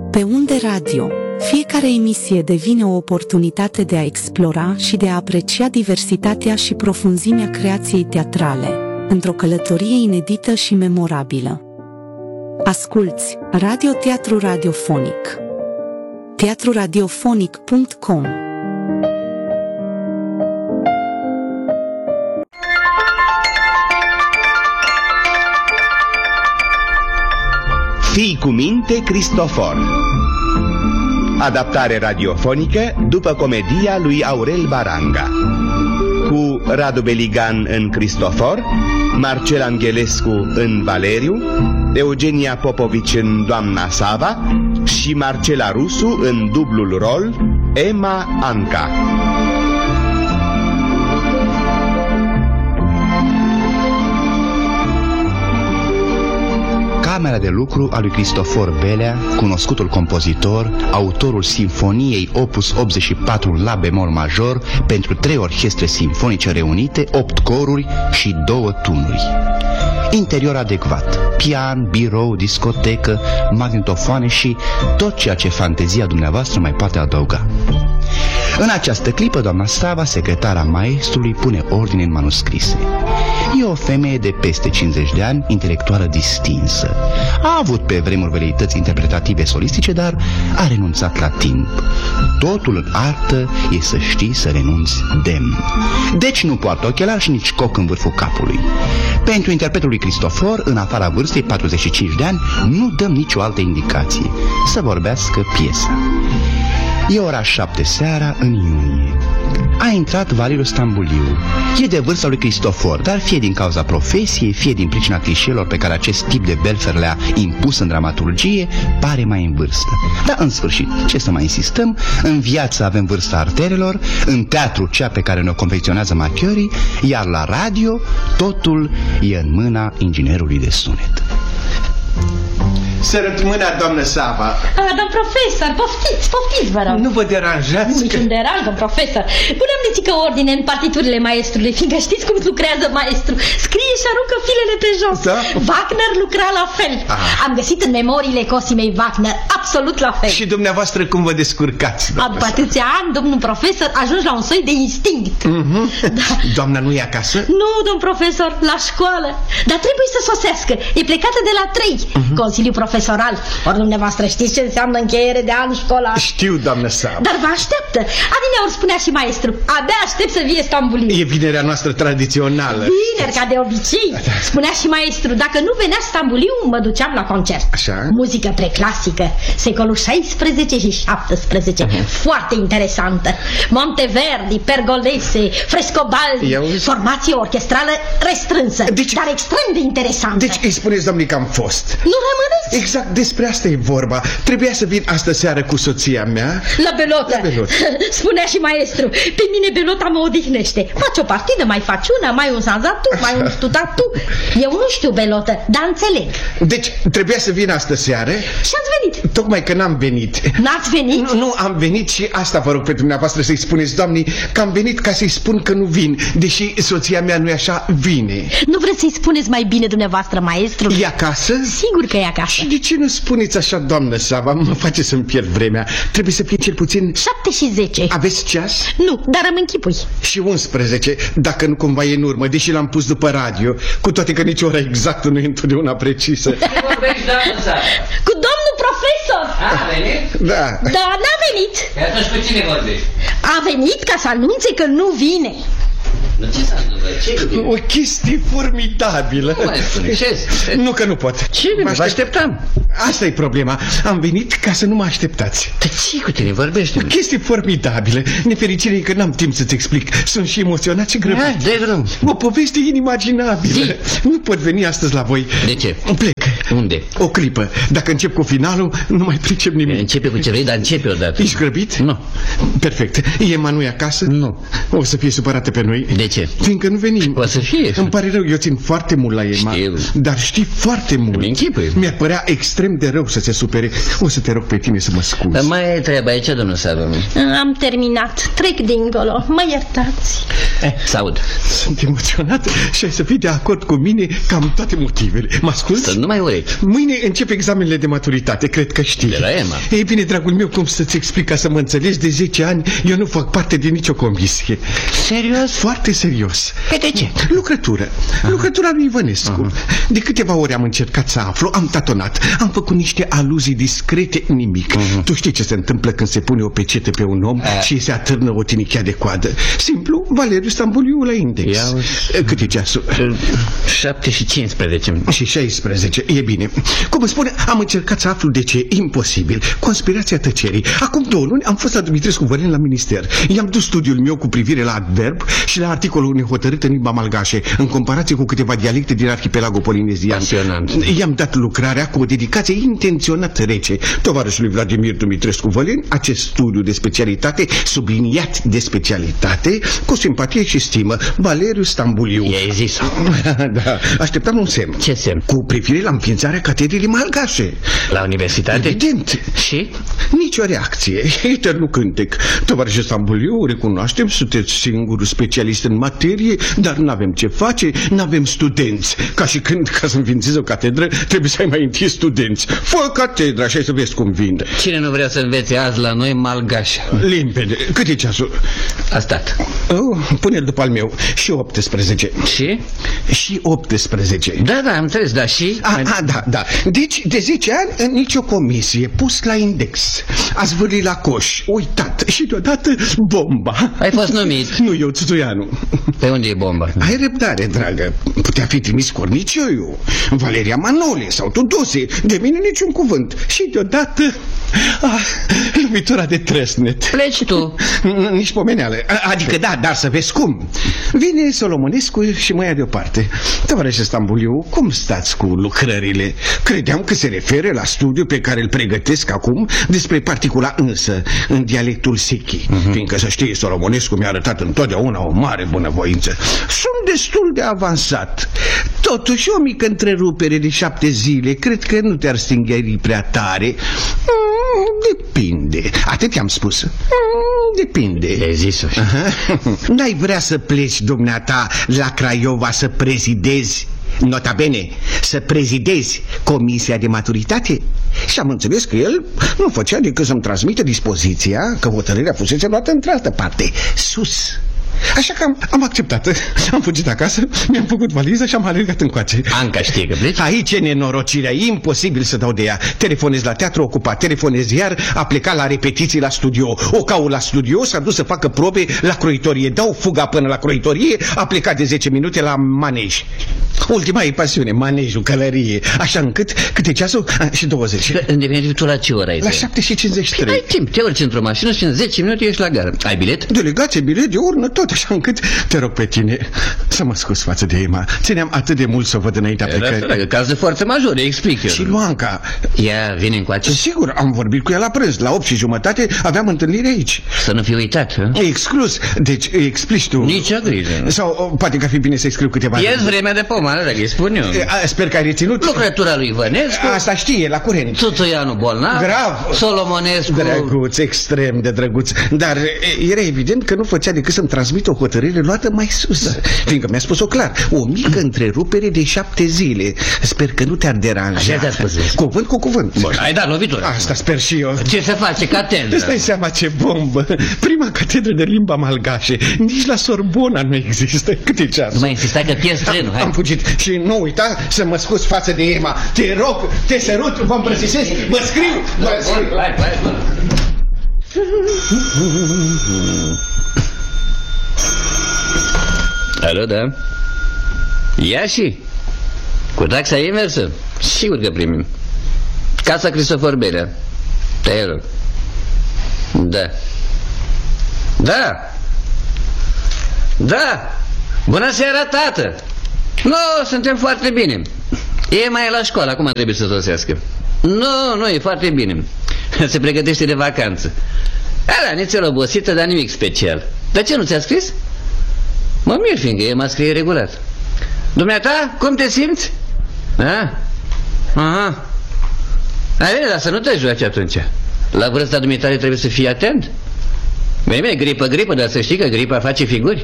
Pe Unde Radio, fiecare emisie devine o oportunitate de a explora și de a aprecia diversitatea și profunzimea creației teatrale, într-o călătorie inedită și memorabilă. Asculți Radio Teatru Radiofonic. teatruradiofonic.com. Fii cu minte, Cristofor. Adaptare radiofonică după comedia lui Aurel Baranga, cu Radu Beligan în Cristofor, Marcel Angelescu în Valeriu, Eugenia Popovici în Doamna Sava și Marcela Rusu în dublul rol Emma Anca. Camera de lucru a lui Cristofor Belea, cunoscutul compozitor, autorul Sinfoniei Opus 84 la bemol major pentru 3 orchestre simfonice reunite, 8 coruri și 2 tunuri. Interior adecvat, pian, birou, discotecă, magnetofoane și tot ceea ce fantezia dumneavoastră mai poate adăuga. În această clipă, doamna Sava, secretara maestrului, pune ordine în manuscrise. E o femeie de peste 50 de ani, intelectuală distinsă. A avut pe vremuri veleități interpretative solistice, dar a renunțat la timp. Totul în artă e să știi să renunți demn. Deci nu poartă ochelari și nici coc în vârful capului. Pentru interpretul lui Cristofor, în afara vârstei 45 de ani, nu dăm nicio altă indicație. Să vorbească piesa. E ora 7 seara în iunie. A intrat Valeriu Stambuliu. E de vârsta lui Cristofor, dar fie din cauza profesiei, fie din pricina clișeelor pe care acest tip de belfer le-a impus în dramaturgie, pare mai în vârstă. Dar în sfârșit, ce să mai insistăm, în viață avem vârsta arterelor, în teatru cea pe care ne-o confecționează machiorii, iar la radio totul e în mâna inginerului de sunet. Sărut mâna, doamnă Sava. Domn profesor, poftiți, vă rog. Nu vă deranjați? Niciun deranj, domn profesor. Punem nițică ordine în partiturile maestrului, fiindcă știți cum lucrează maestru. Scrie și aruncă filele pe jos. Da? Wagner lucra la fel. Am găsit în memoriile Cosimei Wagner absolut la fel. Și dumneavoastră cum vă descurcați? După atâția ani, domnul profesor, ajungi la un soi de instinct. Da. Doamna nu e acasă? Nu, domn profesor, la școală. Dar trebuie să sosească. E plecată de la 3. Consiliu profesoral. Ori dumneavoastră știți ce înseamnă încheiere de an școlar? Știu, doamnă Sava. Dar vă așteaptă. Adineauri spunea și maestru, abia aștept să vie Stambuliu. E vinerea noastră tradițională. Vineri, ca de obicei. Spunea și maestru, dacă nu venea Stambuliu, mă duceam la concert. Așa? Muzică preclasică, secolul 16 și 17. Foarte interesantă. Monteverdi, Pergolese, Frescobaldi. Formație orchestrală restrânsă, dar extrem de interesantă. Deci îi spuneți, domnule, că am fost. Nu rămâneți? Exact despre asta e vorba. Trebuia să vin astă seară cu soția mea la belotă. La belotă. Spunea și maestru, pe mine belota mă odihnește. Faci o partidă, mai faci una, mai un sanzatu, mai un stutatu. Eu nu știu belotă, dar înțeleg. Deci trebuia să vin astă seară. Și ați venit? Tocmai că n-am venit. N-ați venit? Nu, am venit și asta vă rog pe dumneavoastră să-i spuneți, doamnii, că am venit ca să-i spun că nu vin, deși soția mea nu e așa, vine. Nu vreți să-i spuneți mai bine dumneavoastră, maestru? E acasă? Sigur că e acasă. Și de ce nu spuneți așa, doamnă Sava? Mă face să-mi pierd vremea. Trebuie să fie cel puțin 7 și 10. Aveți ceas? Nu, dar îmi închipui. Și 11, dacă nu cumva e în urmă, deși l-am pus după radio, cu toate că nici ora exactă nu e întotdeauna precisă. Vorbești, doamnă Sava? Cu domnul profesor. A venit? Da. Da, n-a venit. E atunci cu cine vorbești? A venit ca să anunțe că nu vine. Nu, ce s-a întâmplat? O chestie formidabilă. Nu mai spune, ce? Nu că nu pot. Ce? Vă așteptam. Asta e problema. Am venit ca să nu mă așteptați. Dar ce cu tine vorbește? O chestie formidabilă. Nefericire e că n-am timp să-ți explic. Sunt și emoționat și grăbit. De drum. O poveste inimaginabilă. Nu pot veni astăzi la voi. De ce? Plec. Unde? O clipă. Dacă încep cu finalul, nu mai pricep nimic. Începe cu ce vrei, dar începe odată. Ești grăbit? Nu. Perfect. Emma nu e acasă? Nu. O să fie supărată pe noi. De ce? Fiindcă nu venim. O să fie. Îmi pare rău, eu țin foarte mult la Emma. Știu. Dar știi foarte mult. Îmi închipui. Mi-ar părea extrem de rău să se supere. O să te rog pe tine să mă scuzi. Dar mai e treaba aici, domnul Sava. Am terminat. Trec dincolo. Mă iertați. S-aud. Sunt emoționat și ai să fii de acord cu mine că am toate motivele. Mă asculți? Să nu mai ureci. aici? Mâine încep examenele de maturitate, cred că știi. De la EMA. Ei bine, dragul meu, cum să-ți explic ca să mă înțelegi, de 10 ani eu nu fac parte din nicio comisie. Serios? Foarte serios. Pe de ce? Lucrătură. Lucrătura lui Ivănescu. De câteva ori am încercat să aflu, am tatonat, am făcut niște aluzii discrete, nimic. Tu știi ce se întâmplă când se pune o pecete pe un om și se atârnă o tinichea de coadă. Simplu, Valeriu Stamboliu la index. Cât e ceasul? 7 și 15. Și 16, e bine. Cum îmi spune, am încercat să aflu de ce. Imposibil. Conspirația tăcerii. Acum 2 luni am fost la Dumitrescu Vălen la minister. I-am dus studiul meu cu privire la adverb și la articolul nehotărât în limba malgașe, în comparație cu câteva dialecte din arhipelagul polinezian. Pasionant. I-am dat lucrarea cu o dedicație intenționat rece. Tovarășului Vladimir Dumitrescu Vălen, acest studiu de specialitate, subliniat de specialitate, cu simpatie și stimă, Valeriu Stamboliu. I-ai zis? Da, așteptam un semn. Ce semn? Cu privire la înființarea catedrei malgașe. La universitate? Evident. Și? Nici o reacție. Eternul cântec. Tovarășe Stamboliu, recunoaștem, sunteți singurul specialist în materie, dar n-avem ce face, n-avem studenți. Ca și când, ca să înființezi o catedră, trebuie să ai mai întâi studenți. Fă catedra și ai să vezi cum vin. Cine nu vrea să învețe azi la noi malgașa? Limpede. Cât e ceasul? A stat. Pune-l după al meu. Și 18. Și? Și 18. Da, am înțeles, da, și? Da. Deci, de 10 ani, în nicio comisie, pus la index. Ați vârlit la coș, uitat și deodată bomba. Ai fost numit. Nu, eu, Țuțuianu. Pe unde e bomba? Ai răbdare, dragă. Putea fi trimis Cornicioiu, Valeria Manole sau Tudose. De mine niciun cuvânt. Și deodată lovitura de trăsnet. Pleci tu. Nici pomeneală. Adică da, dar să vezi cum. Vine Solomonescu și mă ia deoparte. Tovarășe Stamboliu, cum stați cu lucrările? Credeam că se referă la studiul pe care îl pregătesc acum despre particula însă, în dialectul sechi. Fiindcă, să știi, Solomonescu mi-a arătat întotdeauna o mare bunăvoință. Sunt destul de avansat. Totuși, o mică întrerupere de 7 zile, cred că nu te-ar stingeri prea tare. Depinde. Atât i-am spus. Depinde. I-ai zis-o. N-ai vrea să pleci, dumneata, la Craiova să prezidezi, nota bene, să prezidezi comisia de maturitate? Și am înțeles că el nu făcea decât să-mi transmită dispoziția că hotărârea fusese luată într-altă parte, sus. Așa că am acceptat. Am fugit acasă, mi-am făcut valiza și am alergat încoace. Anca știe că pleci? Aici e nenorocirea, e imposibil să dau de ea. Telefonez la teatru ocupat, telefonez iar, a plecat la repetiții la studio. O caut la studio, s-a dus să facă probe la croitorie. Dau fuga până la croitorie, a plecat de 10 minute la manej. Ultima e pasiune, manejul, călărie. Așa încât, câte ceasul? Și 20. Independent, tu la ce oră ai? La 7 și 53. Ai timp, te urci într-o mașină și în 10 minute ești la gară. Ai bilet? Delegație, bilet de urnă, tot așa încât te rog pe tine să mă scuzi față de Ema. Țineam atât de mult să o văd înaintea plecării. Caz de forță majoră, explic eu. Și Luanca. Ea vine încoace? Sigur, am vorbit cu ea la prânz. La 8:30 aveam întâlnire aici. Să nu fi uitat, hă? Exclus. Deci explici tu. Nici o grijă. Sau poate că ar fi bine să-i scriu câteva... E vremea de pomană, dacă îi spun eu. Sper că ai reținut. Lucrătura lui Ivănescu. Asta știe, la curent. Țuțuianu bolnav. Grav. Solomonescu. Drăguț, extrem de drăguț. Dar era evident că nu făcea decât să-mi transmită o hotărâre luată mai sus. Fiindcă mi-a spus-o clar. O mică întrerupere de 7 zile. Sper că nu te-ar deranja. Așa te-a spus. Cuvânt cu cuvânt. Bun, ai dat lovitura. Asta sper și eu. Ce se face catedră? Îți dai seama ce bombă. Prima catedră de limba malgașe. Nici la Sorbona nu există. Cât e ceasul? Nu mai insista că pierzi trenul. Am fugit. Și nu uita să mă scuzi față de Ema. Te rog, te sărut, vă îmbrățișez. Vă scriu. Alo, da? Ia și cu taxa inversă? Sigur că primim. Casa Cristofor Belea. Te rog. Da. Bună seara, tată. Nu, suntem foarte bine. E mai la școală, acum trebuie să sosească. Nu, e foarte bine. Se pregătește de vacanță. Da, nițel obosită, dar nimic special. Dar ce, nu ți-a scris? Mă mir, fiindcă e mă scrie regulat. Dumneata, cum te simți? Da? Aha. Bine, dar să nu te joaci atunci. La vârsta dumitare trebuie să fii atent. Bine, gripă, dar să știi că gripa face figuri.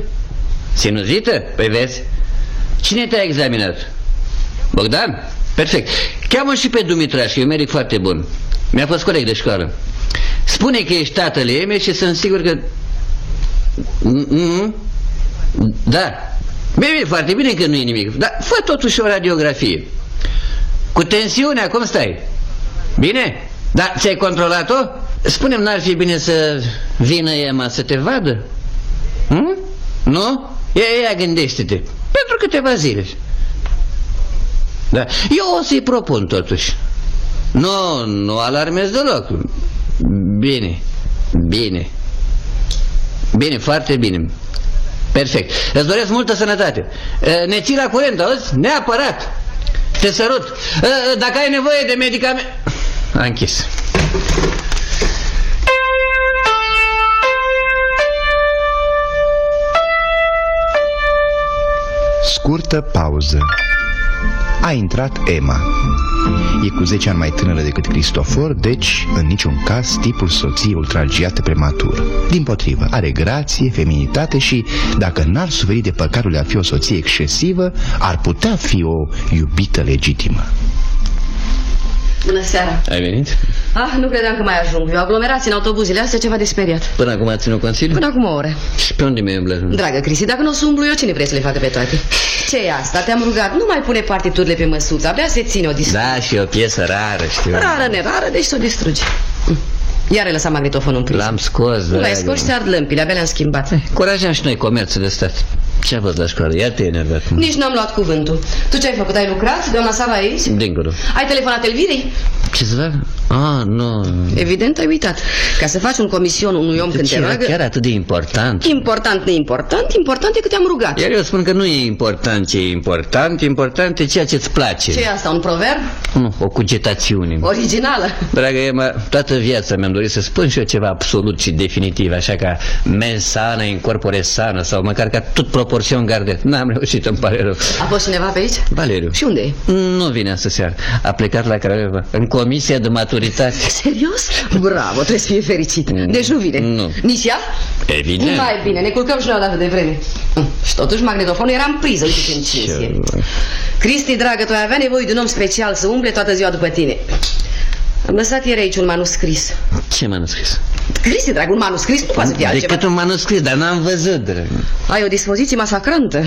Sinuzită? Păi vezi. Cine te-a examinat? Bogdan? Perfect. Cheamă și pe Dumitraș, e medic foarte bun. Mi-a fost coleg de școală. Spune că ești tatăl Emei și sunt sigur că... Da. Bine, foarte bine că nu e nimic. Dar fă totuși o radiografie. Cu tensiunea, cum stai? Bine? Dar ți-ai controlat-o? Spune-mi, n-ar fi bine să vină Ema să te vadă? Nu? Ia gândește-te. Pentru câteva zile. Da. Eu o să-i propun totuși. Nu alarmez deloc. Bine, foarte bine. Perfect. Îți doresc multă sănătate. Ne ții la curent, auzi? Neapărat. Te sărut. Dacă ai nevoie de medicamente... A închis. Scurtă pauză. A intrat Emma. E cu 10 ani mai tânără decât Cristofor, deci, în niciun caz, tipul soției ultragiate prematur. Dimpotrivă, are grație, feminitate și, dacă n-ar suferi de păcatul de a fi o soție excesivă, ar putea fi o iubită legitimă. Bună seara. Ai venit? Nu credeam că mai ajung. Eu aglomerați în autobuzele astea, ceva de speriat. Până acum ați ținut consiliu? Până acum o oră. Și pe unde mi-ai umblat? Dragă Cristi, dacă nu o să umblu eu, cine vrei să le facă pe toate? Ce e asta? Te-am rugat, nu mai pune partiturile pe măsuță. Abia se ține o distruge. Da, și o piesă rară, știu. Rară, nerară, deci să o distruge. Iar ai lăsat magnetofonul în priză. L-am scos, nu l-ai scos și ți-ard lămpile, abia le-am schimbat. Curajam și noi comerțul de stat. Ce-a fost la școală? Iar te-ai enervat. Nici n-am luat cuvântul. Tu ce ai făcut? Ai lucrat? Doamna Sava aici? Dincolo. Ai telefonat Elvirei? Ce să fac? Nu. Evident ai uitat. Ca să faci un comision unui om când te roagă... chiar atât de important? Important, neimportant. Important e că te-am rugat. Iar eu spun că nu e important ce e important. Important e ceea ce-ți place. Ce e asta, un proverb? Nu, o cugetațiune. Originală. Dragă Emma, toată viața mi-am dorit să spun și eu ceva absolut și definitiv, așa ca mens sana, in corpore sano, sau măcar ca tot proporțion gardet. N-am reușit, îmi pare rău. A fost cineva pe aici? Valeriu. Și unde e? Nu vine astă seară. A plecat la Craiova, în comisia de maturitate. Serios? Bravo, trebuie să fie fericit. Deci nu vine? Nu. Nici ea? Evident. Mai bine, ne culcăm și noi odată de vreme. Și totuși magnetofonul era în priză, uite ce încinsie. Cristi, dragă, tu ai avea nevoie de un om special să umble toată ziua după tine. Am lăsat ieri aici un manuscris. Ce manuscris? Cristi, dragă, un manuscris nu poate să fie altceva. Decât un manuscris, dar n-am văzut, dragă. Ai o dispoziție masacrantă.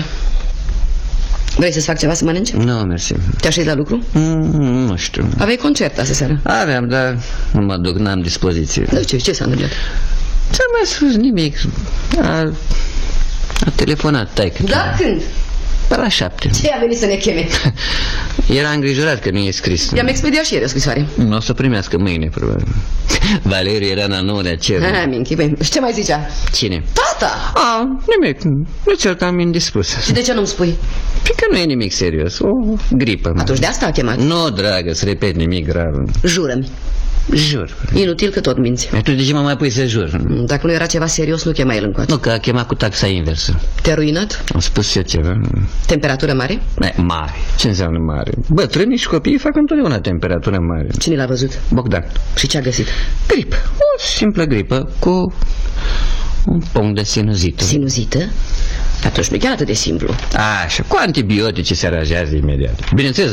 Vrei să-ți fac ceva să mănânci? Nu, mersi. Te așezi la lucru? Nu știu. Aveai concert astă seară? Aveam, dar nu mă duc, n-am dispoziție. De ce s-a întâmplat? Ce-a mai spus nimic. A telefonat taică. Da, când? Pe la 7. Ce a venit să ne cheme? Era îngrijorat că nu e scris. I-am expediat și ieri o scrisoare. Nu o să primească mâine, probabil. Valeriu era în a 9-lea cer. Și ce mai zicea? Cine? Tata! Nimic. Nu ți-o cam indispus. Și de ce nu-mi spui? Că nu e nimic serios. O gripă. Atunci de asta a chemat. Nu, dragă, să repet nimic grav. Jură-mi. Jur. Inutil că tot minți. Atunci de ce mă mai pui să jur? Dacă nu era ceva serios, nu chema el încoace. Nu, că a chemat cu taxa inversă. Te-a ruinat? Am spus eu ceva. Temperatură mare? Mare. Ce înseamnă mare? Bătrânii și copiii fac întotdeauna temperatură mare. Cine l-a văzut? Bogdan. Și ce a găsit? Gripă. O simplă gripă cu un punct de sinuzită. Sinuzită? Atunci nu e chiar atât de simplu. Așa, cu antibiotice se aranjează imediat. Bineînțeles,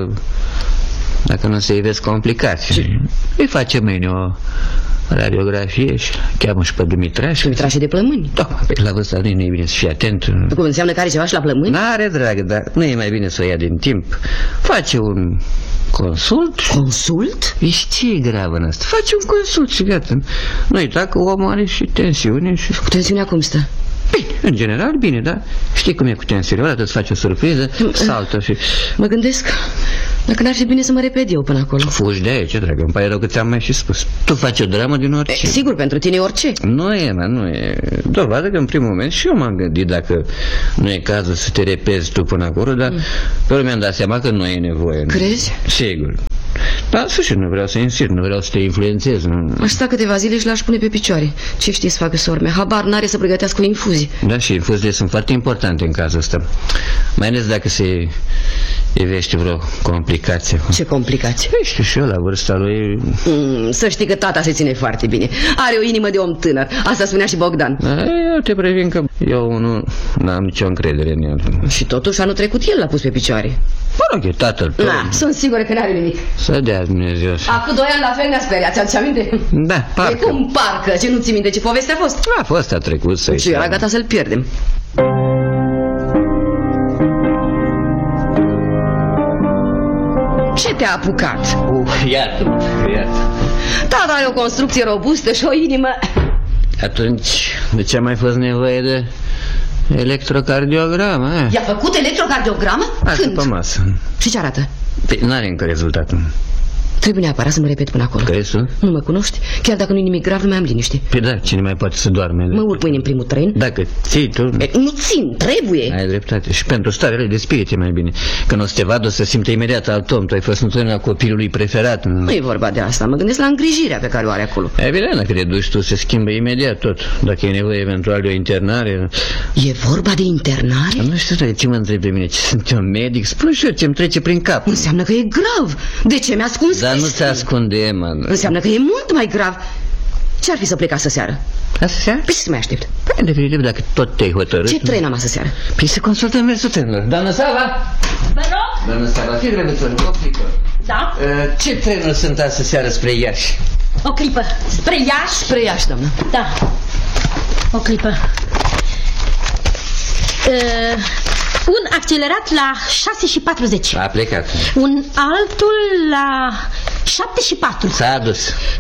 dacă nu se ivesc complicații. Îi face mâine o radiografie și cheamă și pe Dumitraș. Dumitraș de plămâni? Da, la vârsta lui nu e bine să fii atent. Cum înseamnă că are ceva și la plămâni? N-are, dragă, dar nu e mai bine să o ia din timp. Face un consult. Consult? Ești ce e grav în asta? Face un consult și gata. Nu uita că omul are și tensiune și... Cu tensiunea cum stă? Bine, în general bine, dar știi cum e cu tensiunea. Odată îți faci o surpriză, saltă și... Mă gândesc dacă n-ar fi bine să mă repet eu până acolo. Fugi de aici, dragă, îmi pare rău că ți-am mai și spus. Tu faci o dramă din orice. Sigur, pentru tine orice. Nu e, nu e. Dovadă că în primul moment și eu m-am gândit dacă nu e cazul să te repezi tu până acolo, dar pe urmă mi-am dat seama că nu e nevoie. Crezi? Sigur. Dar în sfârșit nu vreau să insist, nu vreau să te influențez. Aș sta câteva zile și l-aș pune pe picioare. Ce știi să facă sora mea? Habar n-are să pregătească o infuzie. Da, și infuziile sunt foarte importante în cazul ăsta. Mai ales dacă se ivește vreo complicație. Ce complicație? Știu și eu la vârsta lui... Să știi că tata se ține foarte bine. Are o inimă de om tânăr. Asta spunea și Bogdan. Eu te previn că Eu nu am nicio încredere în el. Și totuși anul trecut el l-a pus pe picioare. Mă rog, e tatăl tău. Sunt sigură că n-are nimic. Să dea Dumnezeu. Acum 2 ani la fel ne-a speriat, ți-aduce aminte? Da, parcă. E cum parcă, ce nu ți minte ce poveste a fost? A fost, a trecut să-i Și era gata să-l pierdem. Ce te-a apucat? Iată. Tata are o construcție robustă și o inimă. Atunci, de ce a mai fost nevoie de electrocardiogramă? I-a făcut electrocardiogramă? Când? Pe masă. Și ce arată? N-are încă rezultatul. Trebuie neapărat să mă repet până acolo. Crezi tu? Nu mă cunoști? Chiar dacă nu-i nimic grav, nu mai am liniște. Păi da, cine mai poate să doarme? Mă urc mâine în primul tren. Dacă ții tu... Nu țin, trebuie. Ai dreptate. Și pentru starele de spirit e mai bine. Când o să te vadă, o să simte imediat alt om. Tu ai fost întotdeauna copilului preferat. Nu e vorba de asta, mă gândesc la îngrijirea pe care o are acolo. Evident, dacă te duci tu, se schimbă imediat tot. Dacă e nevoie eventual de o internare... E vorba de internare? Nu știu, dar ce mă întreb pe mine? Ce sunt eu medic? Spune și eu ce-mi trece prin cap. Înseamnă că e grav. De ce mi-a ascuns? Dar nu ți ascunde, mă. Înseamnă că e mult mai grav. Ce-ar fi să plec astă seară? Astă seară? Păi să mai aștept. Păi, definitiv, dacă tot te-ai hotărât... Ce tren am astă seară? Păi să consultăm mersul trenurilor. Doamnă Sava! Vă rog? Doamnă Sava, fii drăguțor, o clipă. Da? Ce trenuri sunt astă seară spre Iași? O clipă. Spre Iași? Spre Iași, doamnă. Da. O clipă. Un accelerat la 6:40. A plecat. Un altul la 7:04. S-a adus.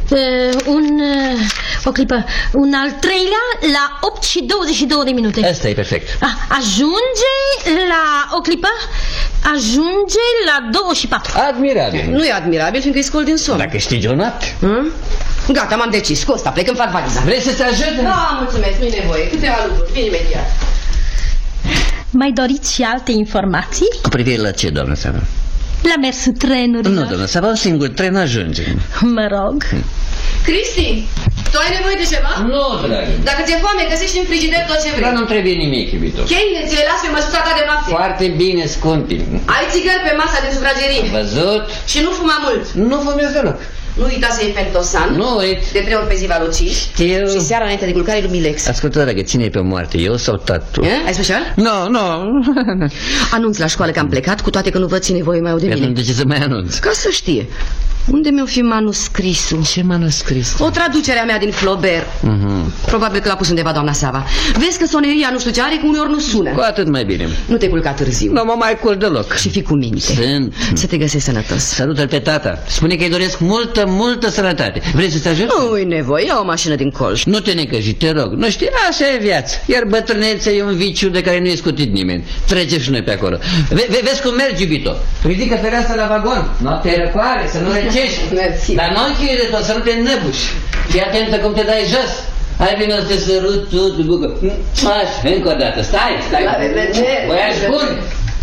O clipă. Un al treilea la 8:22. Asta e perfect. Ajunge la... O clipă. Ajunge la 2:04. Admirabil. Nu e admirabil, fiindcă îi scol din somn. Dacă știi o noapte. Gata, m-am decis. Cu ăsta plec, îmi fac valiza. Vrei să-ți ajut? Da, mulțumesc, nu-i nevoie. Câteva lucruri, vin imediat. Mai doriți și alte informații? Cu privire la ce, doamnă Sava? La mersul trenurilor. Nu, doamnă Sava, un singur tren ajunge. Mă rog. Cristi, tu ai nevoie de ceva? Nu, dragă. Dacă ți-e foame, găsești în frigider tot ce vrei. Dar nu trebuie nimic, iubito. Cheile ți le las pe măsura ta de noapte. Foarte bine, scumpi. Ai țigări pe masa din sufragerie. Văzut? Și nu fuma mult. Nu fumez deloc. Nu uita să iei Pentosan. Nu uit. De 3 ori pe zi Valocis. Știu. Și seara înainte de culcare Lumilex. Ascultă, dragă, cine e pe moarte, eu sau tatu? Ai special? Nu. Anunț la școală că am plecat, cu toate că nu văd ține voie mai au de mine. De ce să mai anunț? Ca să știe. Unde mi-o fi manuscrisul? Ce manuscris? O traducere a mea din Flaubert. Probabil că l-a pus undeva doamna Sava. Vezi că soneria nu știu ce are, că uneori nu sună. Cu atât mai bine. Nu te culca târziu. Nu mă mai culc deloc. Și fii cu minte. Sunt. Să te găsești sănătos. Salută-l pe tata. Spune că îi doresc multă sănătate. Vrei să te ajut? Nu-i nevoie, ia o mașină din Colș. Nu te necăji, te rog. Nu știi, așa e viața. Iar bătrânețea e un viciu de care nu e scutit nimeni. Trece și noi pe acolo. Vezi cum mergi, iubito. Ridică fereastra la vagon. Noaptea e răcoare, să nu răcești. Dar nu închide de tot, să nu te înnăbuși. Fii atentă cum te dai jos. Hai vino să te sărut tot, bucă. Așa, încă o dată. Stai. La revedere. Voiași bun.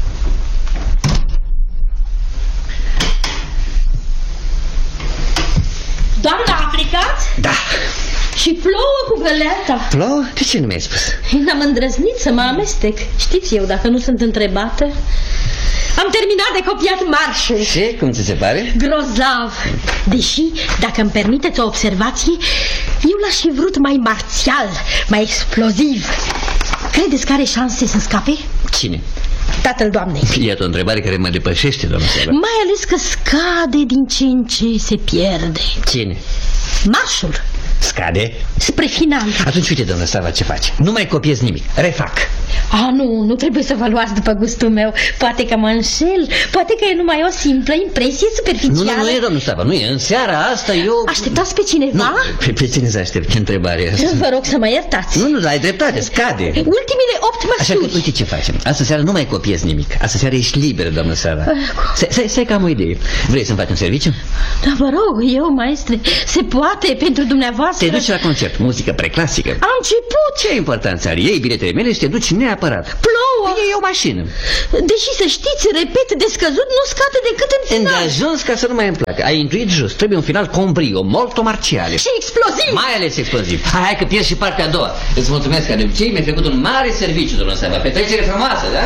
Doamna, a plecat? Da. Și plouă cu găleata. Plouă? De ce nu mi-ai spus? N-am îndrăznit să mă amestec. Știți eu, dacă nu sunt întrebată. Am terminat de copiat marșul. Și? Cum ți se pare? Grozav. Deși, dacă îmi permiteți o observație, eu l-aș fi vrut mai marțial, mai exploziv. Credeți că are șanse să scape? Cine? Tatăl doamnei. Iată o întrebare care mă depășește, doamnă Sava. Mai ales că scade din ce în ce se pierde. Cine? Marșul. Scade? Spre final. Atunci uite, doamnă Sava, ce faci. Nu mai copiez nimic. Refac. Nu trebuie să vă luați după gustul meu. Poate că mă înșel. Poate că e numai o simplă impresie superficială. Nu e, doamnă Sava, nu e. În seara asta eu... Așteptați pe cineva? Nu, pe cine să aștept? Ce întrebare e asta? Vă rog să mă iertați. Nu, ai dreptate, scade. Ultimele 8 măsuri. Așa că uite ce facem. Astă seară nu mai copiez nimic. Astă seară ești liberă, doamnă Sava. Să-i cam o idee. Vrei să-mi faci un serviciu? Da, vă rog, eu, maestre. Se poate pentru dumneavoastră. Te duci la concert, muzică preclasică. Am început. Ce importanță are? Iei biletele mele și te duci neapărat. Plouă. Iei o mașină. Deși să știți, repet, de scăzut nu scade decât în final. Îndeajuns ca să nu mai îmi placă. Ai intuit just. Trebuie un final con brio, molto marțiale. Și exploziv. Mai ales exploziv. Hai că pierzi și partea a doua. Îți mulțumesc ca de obicei, mi-ai făcut un mare serviciu, domnul Sava. Petrecere frumoasă, da?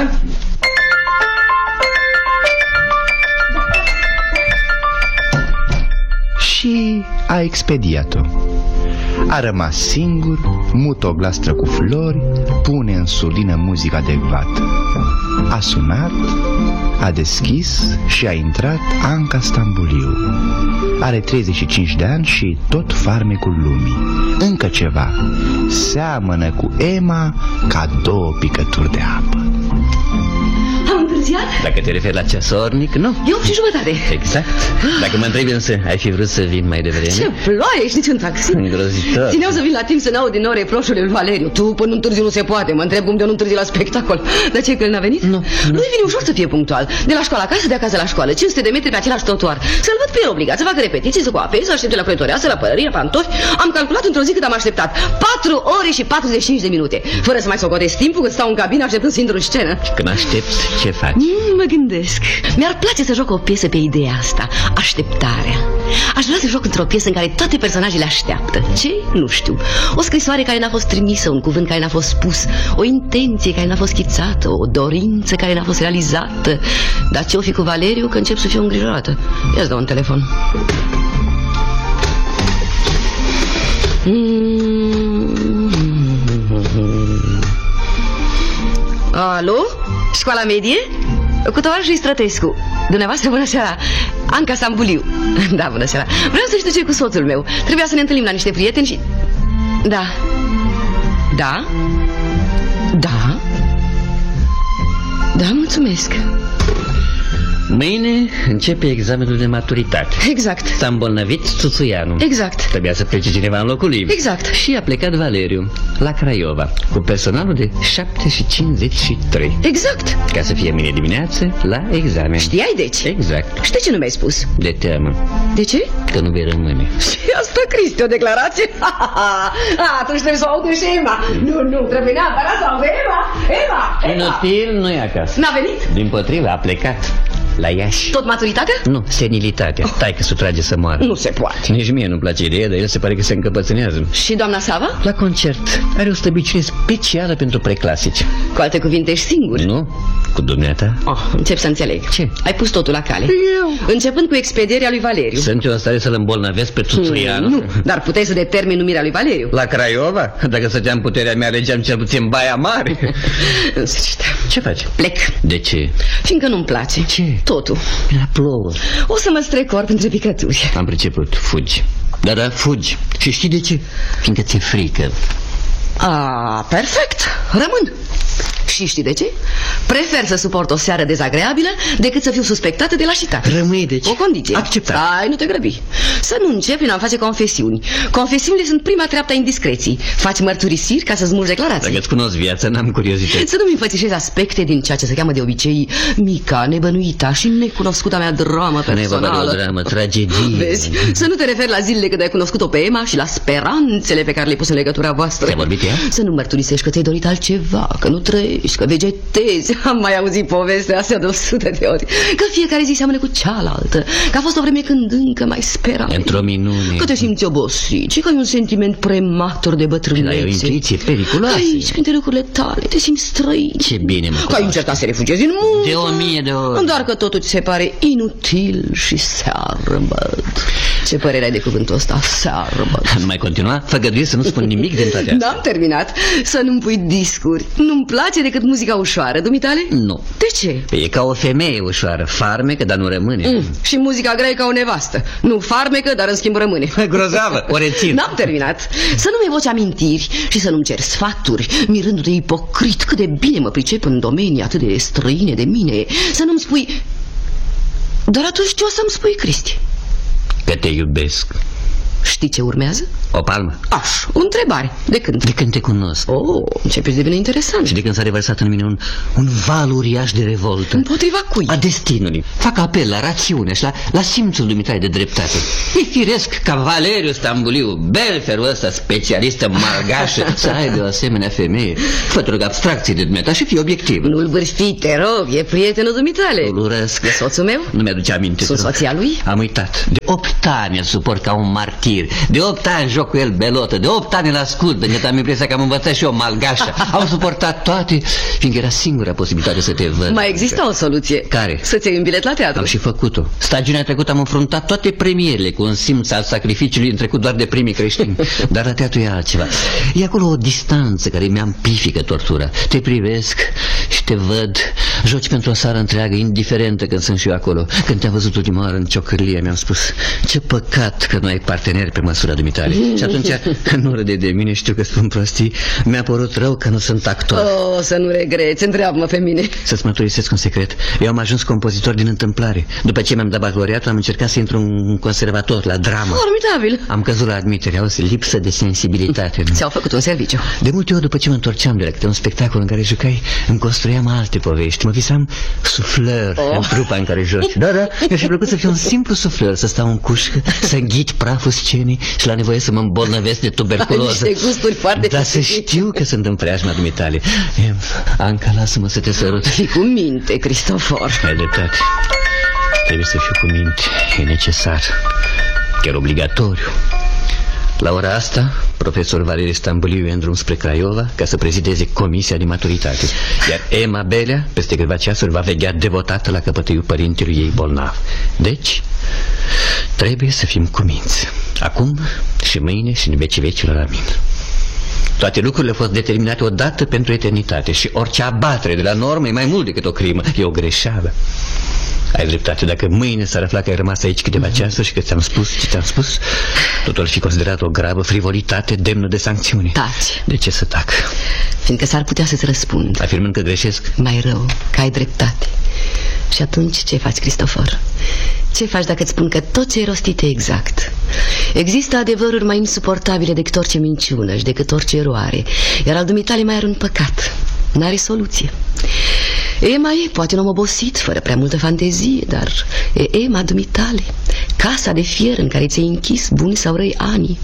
Și a expediat-o. A rămas singur, mută o glastră cu flori, pune în surdină muzica adecvată. A sunat, a deschis și a intrat Anca Stambuliu. Are 35 de ani și tot farmecul lumii. Încă ceva, seamănă cu Emma ca 2 picături de apă. Am întârziat? Dacă te referi la ceasornic, nu. E 8:30. Exact. Dacă mă întrebi însă, ai fi vrut să vin mai devreme? Ce ploaie, și nici un taxi. Îngrozitor. Țineau să vin la timp să n-aud din nou reproșurile lui Valeriu. Tu până întârzi nu se poate. Mă întreb cum de nu întârzi la spectacol. Dar ce, că el n-a venit? Nu. Nu-i vine ușor să fie punctual. De la școală acasă, de acasă la școală. 500 de metri pe același trotuar. Să-l văd pe el obligat să facă repetiții, să coape, să aștepte la pretoreasă, la pălării, la pantofi. Am calculat într-o zi cât am așteptat. 4 ore și 45 de minute. Fără să mai socotesc timpul cât stau în cabină așteptând să intru în scenă. Când aștepți, ce faci? Mă gândesc. Mi-ar place să joc o piesă pe ideea asta, așteptarea. Aș vrea să joc într-o piesă în care toate personajele așteaptă. Ce? Nu știu. O scrisoare care n-a fost trimisă, un cuvânt care n-a fost spus, o intenție care n-a fost schițată, o dorință care n-a fost realizată. Dar ce-o fi cu Valeriu, că încep să fiu îngrijorată. Ia-ți dau un telefon. Alo? Școala medie? Cu tovarășul Strătescu. Dumneavoastră, bună seara. Anca Stambuliu. Da, bună seara. Vreau să știu ce cu soțul meu. Trebuia să ne întâlnim la niște prieteni și... Da. Da? Da? Da, mulțumesc. Mâine începe examenul de maturitate. Exact. S-a îmbolnăvit Țuțuianu. Exact. Trebuia să plece cineva în locul lui. Exact. Și a plecat Valeriu la Craiova cu personalul de 7:53. Exact. Ca să fie mâine dimineață la examen. Știai deci? Exact. Și de ce nu mi-ai spus? De teamă. De ce? Că nu vei rămâne. Și asta, Cristi, o declarație? Atunci trebuie să o aud și Emma. Nu, trebuie neapărat să aud Emma. Emma. Inutil, nu e acasă. N-a venit? Dimpotrivă, a plecat la Iași. Tot maturitatea? Nu, senilitatea. Taică să trage să moară. Nu se poate. Nici mie nu-mi place ideea, dar el se pare că se încăpățânează. Și doamna Sava? La concert. Are o slăbiciune specială pentru preclasici. Cu alte cuvinte, ești singur? Nu? Cu dumneata? Încep să înțeleg. Ce? Ai pus totul la cale. Eu? Începând cu expedierea lui Valeriu. Sunt eu în stare să-l îmbolnăvesc pe Țuțuianu? Nu, dar puteai să determini numirea lui Valeriu. La Craiova? Dacă stăteam puterea mea, alegeam cel puțin Baia Mare. În sfârșit. Ce faci? Plec. De ce? Fiindcă nu-mi place. Ce? Totul. La plouă. O să mă strecor între picături. Am priceput, fugi. Da, fugi. Și știi de ce? Fiindcă ți-e frică. Perfect. Rămân. Și știi de ce? Prefer să suport o seară dezagreabilă decât să fiu suspectată de lașitate. Rămâi deci. O condiție. Acceptat. Ai, nu te grăbi. Să nu încep prin a face confesiuni. Confesiunile sunt prima treaptă a indiscreții. Faci mărturisiri ca să smulgi declarații. Dacă îți cunosc viața, n-am curiozitate. Să nu-mi înfățișezi aspecte din ceea ce se cheamă de obicei mica, nebănuita și necunoscuta mea dramă personală. O dramă, tragedie. Vezi? Să nu te referi la zilele când ai cunoscut-o pe Emma și la speranțele pe care le-ai pus în legătura voastră. Ți-a vorbit ea? Să nu mărturisești că ți-ai dorit altceva, că nu trăiești, că vegetezi. Am mai auzit povestea asta de 100 de ori. Că fiecare zi seamănă cu cealaltă, că a fost o vreme când încă mai sperai. Într-o minune. Că te simți obosit și că ai un sentiment prematur de bătrânețe. Ai o intuiție periculoasă. Aici, printre lucrurile tale, te simți străin. Ce bine mă Că ai încercat să refugiezi din muncă. De 1000 de ori. Doar că totul ți se pare inutil și searbăd. Ce părere ai de cuvântul ăsta? Searbăd. Nu mai continua? Făgăduie să nu spun nimic din toate astea. N-am terminat. Să nu-mi pui discuri. Nu-mi place decât muzica ușoară. Dumitale? Nu. De ce? E ca o femeie ușoară, farmecă, dar nu rămâne. Și muzica grea e ca o nevastă. Nu farmecă, dar în schimb rămâne. Grozavă, o rețin. N-am terminat. Să nu-mi evoci amintiri și să nu-mi cer sfaturi, mirându-te ipocrit cât de bine mă pricep în domenii atât de străine de mine. Să nu-mi spui... Dar atunci ce o să-mi spui, Cristi? Că te iubesc. Știi ce urmează? O palmă. O întrebare. De când? De când te cunosc. Începe să devine interesant. Și de când s-a revărsat în mine un val uriaș de revoltă. Împotriva cui? A destinului. Fac apel la rațiune și la simțul dumitale de dreptate. E firesc ca Valeriu Stambuliu, belferul ăsta, specialist în margașă, să aibă o asemenea femeie. Fă-te rog abstracții de dumneata și fii obiectiv. Nu-l vârfi, te rog, e prietenul dumitale. Îl urăsc. E soțul meu? Nu mi-aduce aminte. Sunt soția lui? Am uitat. De 8 ani îl suport ca un martir. tir. De 8 ani joc cu el belotă, de 8 ani la scurt, pentru că am impresia că am învățat și eu malgașa. Am suportat toate, fiindcă era singura posibilitate să te văd. Mai există o soluție. Care? Să-ți iei un bilet la teatru. Am și făcut-o. Stagiunea trecută am înfruntat toate premierile cu un simț al sacrificiului în trecut doar de primii creștini. Dar la teatru e altceva. E acolo o distanță care mi-amplifică tortura. Te privesc și te văd, joci pentru o seară întreagă, indiferentă când sunt și eu acolo. Când te-am văzut ultima oară în ciocârlie, mi-am spus: ce păcat că nu ai parteneri pe măsura dumitale. Și atunci, nu râde de mine, știu că spun prostii, mi-a părut rău că nu sunt actor. Oh, să nu regreți, întreabă-mă pe mine. Să-ți mărturisesc un secret. Eu am ajuns compozitor din întâmplare. După ce mi-am dat bacalaureatul, am încercat să intru în conservator, la dramă. Formidabil. Am căzut la admitere, auzi, lipsă de sensibilitate. Ți-au făcut un serviciu. De multe ori, după ce mă întorceam de la câte un spectacol în care jucai, îmi construiam alte povești. Mă visam sufleur în trupa în care joci. Da, mi-a plăcut să fiu un simplu sufleur, să stau în cușcă, să înghit praful scenii și la nevoie să mă îmbolnăvesc de tuberculoză. Niște gusturi foarte... Dar să știu că sunt în preajma dumitale. Anca, lasă-mă să te sărut. Fii cu minte, Cristofor. Ai dreptate. Trebuie să fiu cu minte. E necesar. Chiar obligatoriu. La ora asta, profesor Valerii Stamboliu e în drum spre Craiova ca să prezideze comisia de maturitate. Iar Emma Belea, peste câteva ceasuri, va veghea devotată la căpătâiul părintelui ei bolnav. Deci, trebuie să fim cuminți. Acum și mâine și în vecii vecilor, amin. Toate lucrurile au fost determinate odată pentru eternitate și orice abatere de la normă e mai mult decât o crimă. E o greșeală. Ai dreptate, dacă mâine s-ar afla că ai rămas aici câteva ceasuri și că ți-am spus ce ți-am spus, totul ar fi considerat o gravă frivolitate demnă de sancțiune. Taci. De ce să tac? Fiindcă s-ar putea să-ți răspund. Afirmând că greșesc? Mai rău, că ai dreptate. Și atunci ce faci, Cristofor? Ce faci dacă îți spun că tot ce ai rostit e exact? Există adevăruri mai insuportabile decât orice minciună și decât orice eroare, iar al dumitale mai are un păcat. N-are soluție. Emma e poate un om obosit, fără prea multă fantezie, dar e Emma dumitale, casa de fier în care ți-ai închis buni sau răi ani.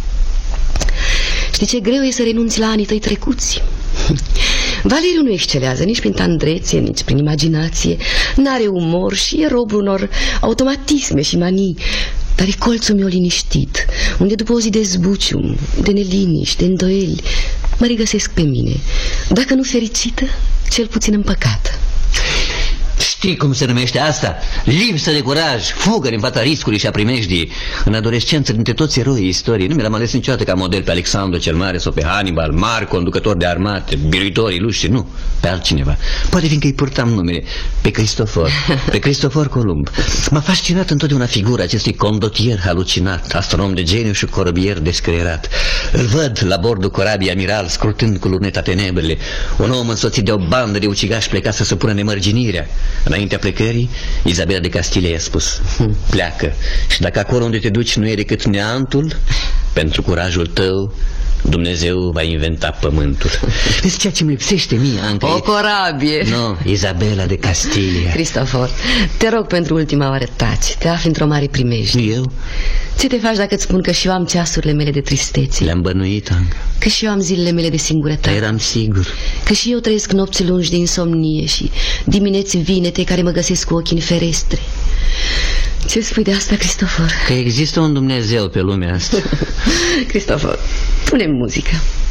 Știi ce greu e să renunți la anii tăi trecuți? Valeriu nu excelează nici prin tandrețe, nici prin imaginație, n-are umor și e robul unor automatisme și manii, dar e colțul meu liniștit, unde după o zi de zbucium, de neliniști, de îndoieli, mă regăsesc pe mine, dacă nu fericită, cel puțin împăcată. Știi cum se numește asta? Lipsă de curaj, fugă din fața riscului și a primejdii. În adolescență, dintre toți eroii istoriei, nu mi-l-am ales niciodată ca model pe Alexandru cel Mare sau pe Hannibal, mari conducători de armate, biruitori iluștri, nu, pe altcineva. Poate fiindcă îi purtam numele, pe Cristofor, pe Cristofor Columb. M-a fascinat întotdeauna figura acestui condotier halucinat, astronom de geniu și corăbier descreierat. Îl văd la bordul corabii amiral, scrutând cu luneta tenebrele, un om însoțit de o bandă de ucigași plecat să se pună nemărginirea. Înaintea plecării, Izabela de Castilia i-a spus: pleacă, și dacă acolo unde te duci nu e decât neantul, pentru curajul tău Dumnezeu va inventa pământul. Vezi ceea ce îmi lipsește mie, Anca? O corabie. Nu, Izabela de Castilia. Cristofor, te rog pentru ultima oară, taci. Te afli într-o mare primejdie. Eu? Ce te faci dacă îți spun că și eu am ceasurile mele de tristețe? Le-am bănuit, Anca. Că și eu am zilele mele de singurătate. Eram sigur. Că și eu trăiesc nopți lungi de insomnie și dimineți vinete care mă găsesc cu ochii în ferestre. Ce spui de asta, Cristofor? Că există un Dumnezeu pe lumea asta. Cristofor, pune muzică.